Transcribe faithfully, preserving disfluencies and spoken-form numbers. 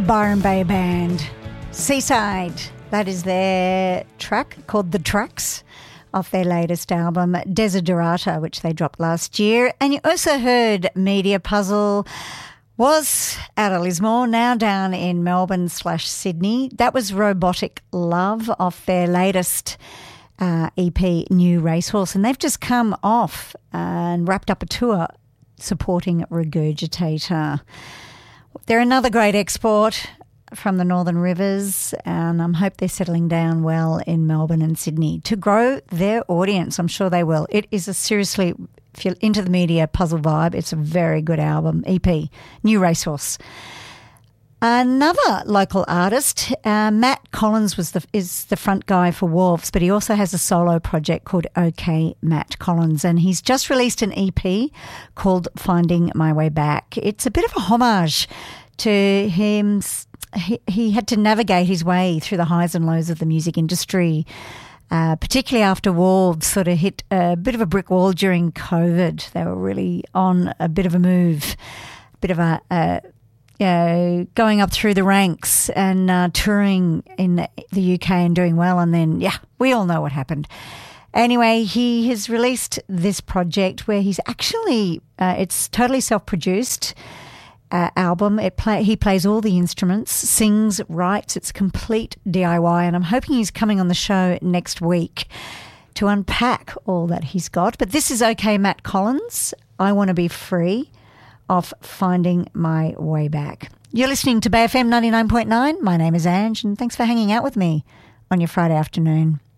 Byron Bay Band. Seaside. That is their track called The Tracks off their latest album, Desiderata, which they dropped last year. And you also heard Media Puzzle was out of Lismore, now down in Melbourne slash Sydney. That was Robotic Love off their latest uh, E P, New Racehorse. And they've just come off and wrapped up a tour supporting Regurgitator. They're another great export from the Northern Rivers, and I hope they're settling down well in Melbourne and Sydney to grow their audience. I'm sure they will. It is a seriously, if you're into the Media Puzzle vibe, it's a very good album, E P, New Racehorse. Another local artist, uh, Matt Collins, was the is the front guy for Wolves, but he also has a solo project called OK Matt Collins, and he's just released an E P called Finding My Way Back. It's a bit of a homage to him. He, he had to navigate his way through the highs and lows of the music industry, uh, particularly after Wolves sort of hit a bit of a brick wall during COVID. They were really on a bit of a move, a bit of a... a You know, going up through the ranks and uh, touring in the U K and doing well, and then, yeah, we all know what happened. Anyway, he has released this project where he's actually, uh, it's totally self-produced uh, album. It play, he plays all the instruments, sings, writes. It's complete D I Y, and I'm hoping he's coming on the show next week to unpack all that he's got. But this is OK Matt Collins, I Want to Be Free, of Finding My Way Back. You're listening to Bay F M ninety-nine point nine. My name is Ange, and thanks for hanging out with me on your Friday afternoon.